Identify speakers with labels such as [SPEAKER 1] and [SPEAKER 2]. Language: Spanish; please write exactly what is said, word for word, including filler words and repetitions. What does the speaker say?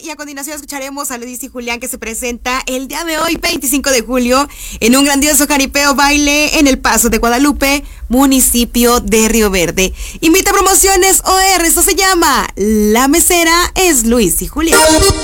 [SPEAKER 1] y a continuación escucharemos a Luis y Julián, que se presenta el día de hoy, veinticinco de julio, en un grandioso jaripeo baile en El Paso de Guadalupe, municipio de Río Verde. Invita a Promociones O R, esto se llama La Mesera es Luis y Julián.